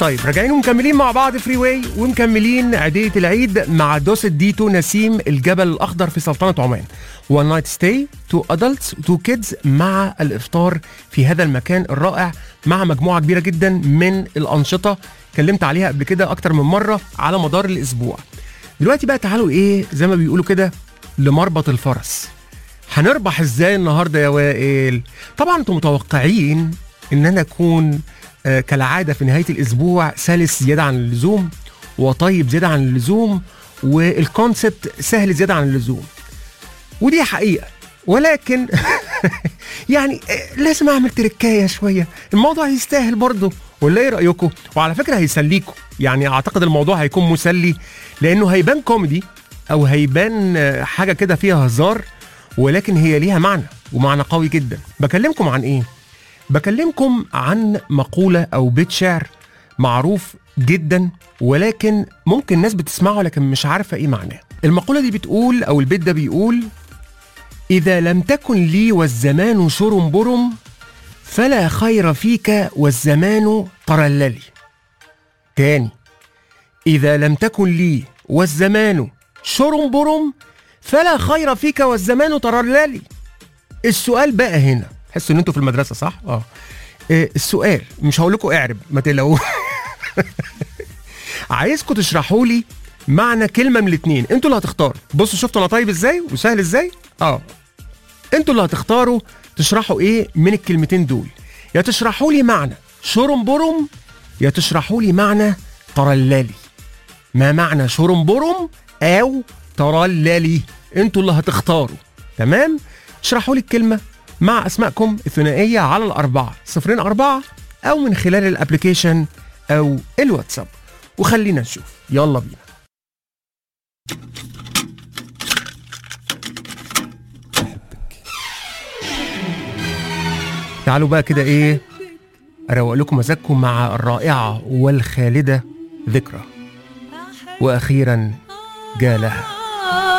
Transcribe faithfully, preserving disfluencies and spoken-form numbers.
طيب راجعين ومكملين مع بعض فري واي، ومكملين عيدية العيد مع دوسة ديتو نسيم الجبل الأخضر في سلطنة عمان. وان نايت ستاي، تو ادلتس تو كيدز، مع الإفطار في هذا المكان الرائع مع مجموعة كبيرة جدا من الأنشطة اتكلمت عليها قبل كده أكتر من مرة على مدار الأسبوع. دلوقتي بقى تعالوا إيه زي ما بيقولوا كده لمربط الفرس. هنربح إزاي النهاردة يا وائل؟ طبعا أنتم متوقعين إن أنا أكون آه كالعادة في نهاية الأسبوع سلس زيادة عن اللزوم وطيب زيادة عن اللزوم والكونسبت سهل زيادة عن اللزوم، ودي حقيقة، ولكن يعني لازم أعمل تركاية شوية، الموضوع يستاهل برضه، ولا إيه رأيكم؟ وعلى فكرة هيسليكم، يعني أعتقد الموضوع هيكون مسلي لأنه هيبان كوميدي أو هيبان حاجة كده فيها هزار، ولكن هي ليها معنى ومعنى قوي جدا. بكلمكم عن إيه؟ بكلمكم عن مقولة أو بيت شعر معروف جدا، ولكن ممكن الناس بتسمعه لكن مش عارفة إيه معناه. المقولة دي بتقول أو البيت ده بيقول: إذا لم تكن لي والزمان شرم برم فلا خير فيك والزمان ترللي. تاني: إذا لم تكن لي والزمان شرم برم فلا خير فيك والزمان ترللي. السؤال بقى هنا، حسوا ان انتوا في المدرسه صح؟ اه إيه السؤال؟ مش هقول لكم اعرب ما تقلقوش. عايزكم تشرحوا لي معنى كلمه من الاثنين، انتوا اللي هتختاروا. بصوا شفتوا انا طيب ازاي وسهل ازاي؟ اه انتوا اللي هتختاروا تشرحوا ايه من الكلمتين دول، يا تشرحوا لي معنى شرم برم يا تشرحوا لي معنى ترللي. ما معنى شرم برم او ترللي؟ انتوا اللي هتختاروا. تمام؟ اشرحوا لي الكلمه مع اسمائكم الثنائيه على الاربعه صفرين اربعه او من خلال الابليكيشن او الواتساب، وخلينا نشوف. يلا بينا. تعالوا بقى كده ايه اروق لكم مزاجكم مع الرائعه والخالده ذكرى. واخيرا جالها